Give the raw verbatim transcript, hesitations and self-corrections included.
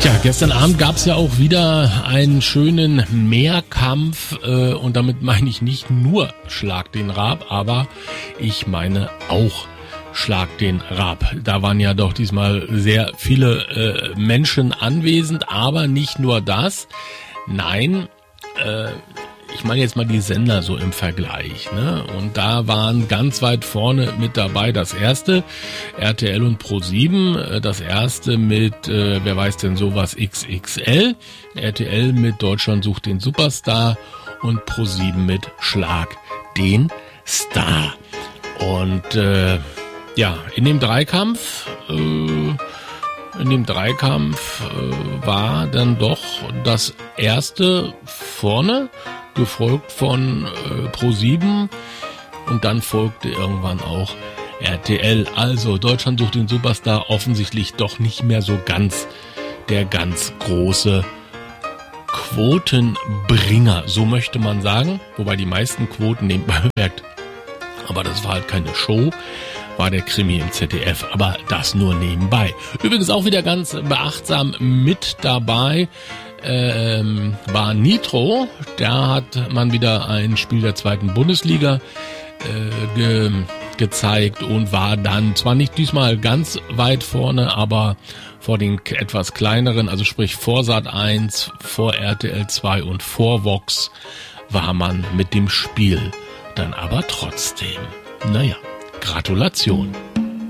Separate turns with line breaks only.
Tja, gestern Abend gab es ja auch wieder einen schönen Mehrkampf äh, und damit meine ich nicht nur Schlag den Raab, aber ich meine auch Schlag den Raab. Da waren ja doch diesmal sehr viele äh, Menschen anwesend, aber nicht nur das. Nein, äh, ich meine jetzt mal die Sender so im Vergleich, ne? Und da waren ganz weit vorne mit dabei das erste, R T L und ProSieben, das erste mit, äh, wer weiß denn sowas, X X L, R T L mit Deutschland sucht den Superstar und ProSieben mit Schlag den Star. Und äh, ja, in dem Dreikampf, äh, in dem Dreikampf äh, war dann doch das erste vorne, gefolgt von äh, ProSieben und dann folgte irgendwann auch R T L. Also Deutschland sucht den Superstar offensichtlich doch nicht mehr so ganz der ganz große Quotenbringer, so möchte man sagen. Wobei die meisten Quoten nebenbei bemerkt, aber das war halt keine Show, war der Krimi im Z D F, aber das nur nebenbei. Übrigens auch wieder ganz beachtsam mit dabei ähm, war Nitro. Da hat man wieder ein Spiel der zweiten Bundesliga äh, ge, gezeigt und war dann zwar nicht diesmal ganz weit vorne, aber vor den etwas kleineren, also sprich vor Sat eins, vor R T L zwei und vor Vox war man mit dem Spiel dann aber trotzdem. Naja, Gratulation.